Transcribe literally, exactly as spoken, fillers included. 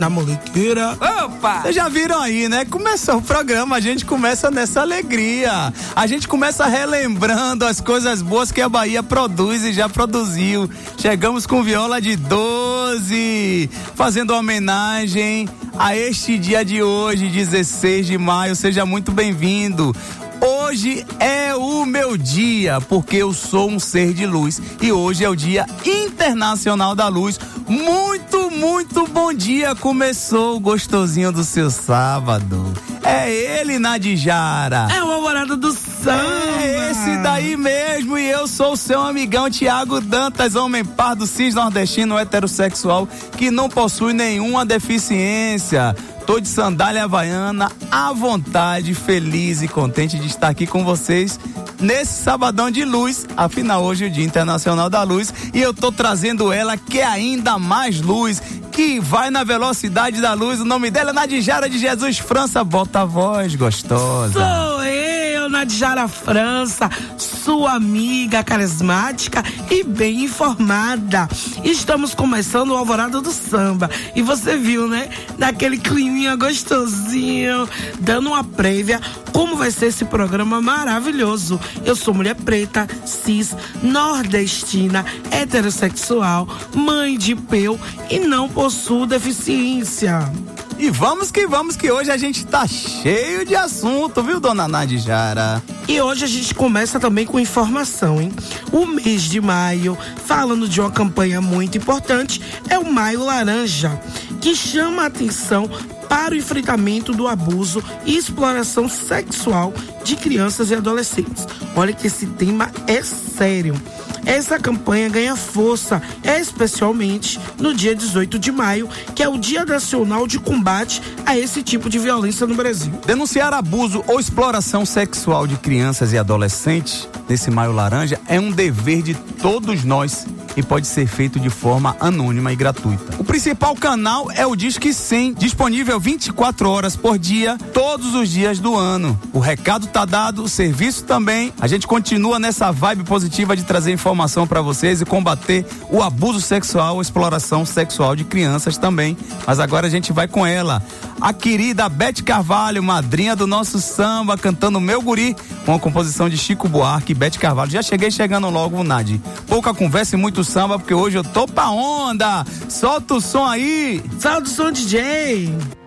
na molequeira. Opa! Vocês já viram aí, né? Começou o programa, a gente começa nessa alegria. A gente começa relembrando as coisas boas que a Bahia produz e já produziu. Chegamos com viola de doze, fazendo homenagem a este dia de hoje, dezesseis de maio. Seja muito bem-vindo. Hoje é o meu dia, porque eu sou um ser de luz e hoje é o Dia Internacional da Luz. Muito, muito bom dia. Começou o gostosinho do seu sábado. É ele, Nadijara. É o Alvorada do Samba. É esse daí mesmo. E eu sou o seu amigão Tiago Dantas, homem pardo, cis nordestino, heterossexual, que não possui nenhuma deficiência. Tô de sandália havaiana, à vontade, feliz e contente de estar aqui com vocês nesse sabadão de luz. Afinal, hoje é o Dia Internacional da Luz e eu tô trazendo ela que é ainda mais luz, que vai na velocidade da luz. O nome dela é Nadijara de Jesus França. Bota a voz gostosa. Sou eu, Nadijara França, sua amiga carismática e bem informada. Estamos começando o Alvorada do Samba. E você viu, né? Naquele climinha gostosinho, dando uma prévia como vai ser esse programa maravilhoso. Eu sou mulher preta, cis, nordestina, heterossexual, mãe de peu e não possuo deficiência. E vamos que vamos, que hoje a gente tá cheio de assunto, viu, dona Nadijara? E hoje a gente começa também com informação, hein? O mês de maio, falando de uma campanha muito importante, é o Maio Laranja, que chama a atenção para o enfrentamento do abuso e exploração sexual de crianças e adolescentes. Olha que esse tema é sério. Essa campanha ganha força, especialmente no dia dezoito de maio, que é o Dia Nacional de Combate a esse tipo de violência no Brasil. Denunciar abuso ou exploração sexual de crianças e adolescentes nesse Maio Laranja é um dever de todos nós e pode ser feito de forma anônima e gratuita. O principal canal é o Disque cem, disponível vinte e quatro horas por dia, todos os dias do ano. O recado tá dado, o serviço também. A gente continua nessa vibe positiva de trazer informação para vocês e combater o abuso sexual, a exploração sexual de crianças também. Mas agora a gente vai com ela, a querida Beth Carvalho, madrinha do nosso samba, cantando Meu Guri, com a composição de Chico Buarque e Beth Carvalho. Já cheguei chegando logo, Nadi. Pouca conversa e muito samba, porque hoje eu tô pra onda. Solta o som aí. Solta o som, D J.